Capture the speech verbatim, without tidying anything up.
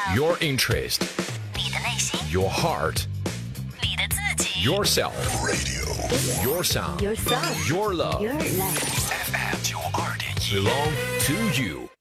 Your interest, 你的内心 your heart, 你的自己 yourself, radio, your sound, Your sound your love, Your love F M 九二点一 belong to you.